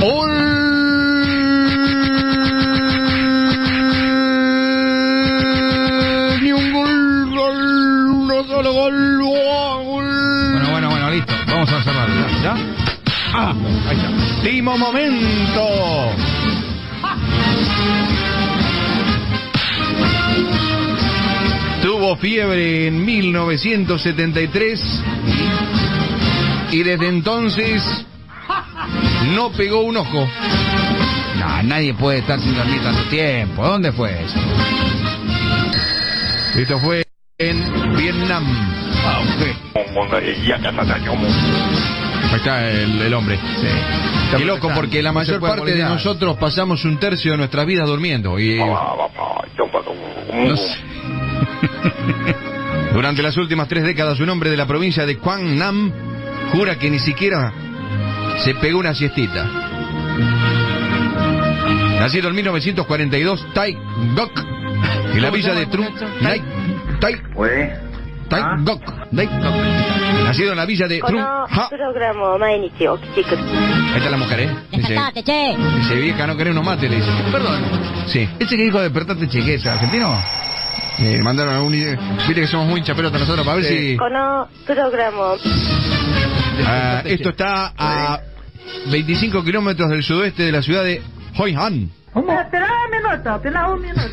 Ni un gol, un solo gol. Bueno, listo. Vamos a cerrarlo, ¿ya? Ahí está. Último momento. Tuvo fiebre en 1973 y desde entonces no pegó un ojo. No, nadie puede estar sin dormir tanto tiempo. ¿Dónde fue eso? Esto fue en Vietnam. Ahí está el hombre. Sí. Qué loco, porque la mayor parte de nosotros pasamos un tercio de nuestras vidas durmiendo. Y No sé. durante las últimas 3 décadas, un hombre de la provincia de Quang Nam jura que ni siquiera se pegó una siestita. Nacido en 1942, Tai Ngoc, en la villa de Trung Nai. Tai Ngoc. Nacido en la villa de Trung Ha. Ahí está la mujer, Dice, vieja, no querés unos mates, le dice. Perdón. Sí. ¿Ese que dijo despertate, che, es argentino? Mandaron a un... Viste que somos muy hinchapelotas nosotros para ver si... esto está a 25 kilómetros del sudoeste de la ciudad de Hoi An. Espera un minuto.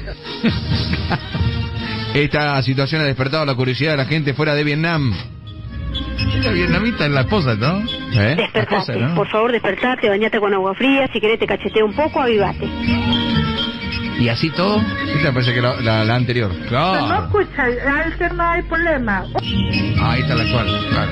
Esta situación ha despertado la curiosidad de la gente fuera de Vietnam. La vietnamita es la esposa, ¿no? Despertate, cosa, ¿no? por favor, despertate, bañate con agua fría, si querés te cacheteo un poco, avivate. ¿Y así todo? Esta parece que la anterior. Claro. escucha, a no hay problema. Ahí está la actual, claro.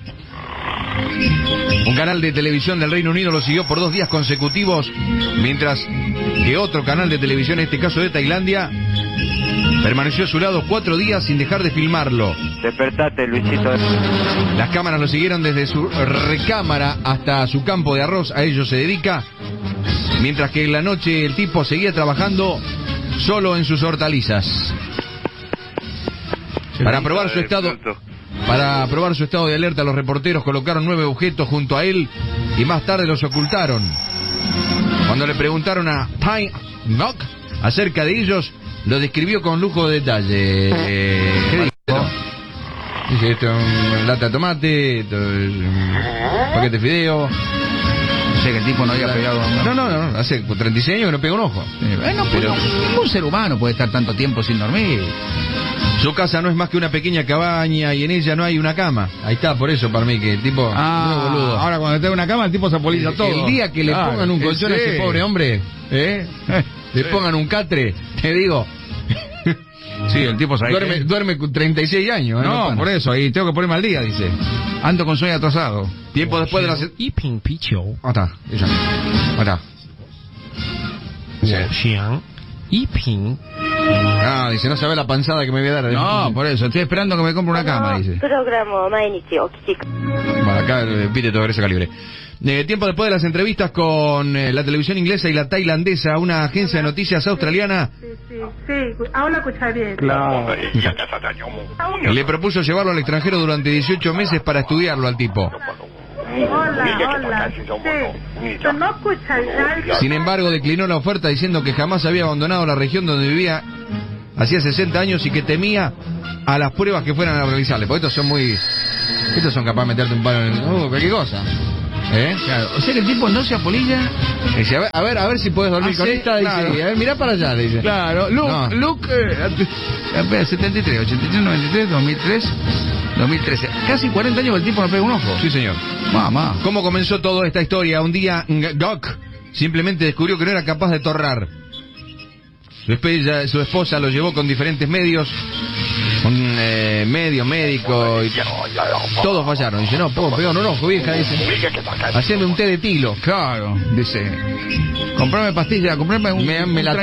Un canal de televisión del Reino Unido lo siguió por 2 días consecutivos, mientras que otro canal de televisión, en este caso de Tailandia, permaneció a su lado 4 días sin dejar de filmarlo. Despertate, Luisito. Las cámaras lo siguieron desde su recámara hasta su campo de arroz, a ello se dedica, mientras que en la noche el tipo seguía trabajando solo en sus hortalizas. Para probar su estado de alerta, los reporteros colocaron 9 objetos junto a él y más tarde los ocultaron. Cuando le preguntaron a Tai Ngoc acerca de ellos, lo describió con lujo de detalle. ¿Qué dijo? Dice, esto es una lata de tomate, esto es un paquete de fideo. O sea que el tipo no había pegado... No, hace 36 años que no pega un ojo. Pero ningún ser humano puede estar tanto tiempo sin dormir. Su casa no es más que una pequeña cabaña y en ella no hay una cama. Ahí está, por eso para mí que el tipo... no, boludo. Ahora cuando está en una cama el tipo se apolilla todo. El día que le pongan un colchón a ese pobre hombre, le pongan un catre, te digo... Sí, el tipo sabe duerme con 36 años. No, por eso, ahí tengo que ponerme al día, dice. Ando con sueño atrasado. Tiempo después de las... está, ella. Está. Dice, no sabe la panzada que me voy a dar. No, por eso, estoy esperando que me compre una cama, dice. Bueno, acá pide todo ese calibre. Tiempo después de las entrevistas con la televisión inglesa y la tailandesa, una agencia de noticias australiana Sí, habla escucha bien. Claro. le propuso llevarlo al extranjero durante 18 meses para estudiarlo al tipo. Hola. Sí, no escucha. Sin embargo, declinó la oferta diciendo que jamás había abandonado la región donde vivía hacía 60 años y que temía a las pruebas que fueran a realizarle. Porque estos son capaces de meterte un palo en cualquier cosa. Claro, o sea que el tipo no se apolilla. Dice, a ver si puedes dormir con esta. Claro. Dice, a ver, mirá para allá, dice. Claro, Luke, 73, 83, 93, 2003, 2013. Casi 40 años que el tipo no pega un ojo. Sí, señor. Mamá. ¿Cómo comenzó toda esta historia? Un día, Ngoc simplemente descubrió que no era capaz de torrar. Su esposa lo llevó con diferentes medios, un médico, y todos fallaron. Dice, no, puedo pegar un ojo, vieja, dice. Haceme un té de tilo. Claro, dice. Comprame pastilla, comprame me la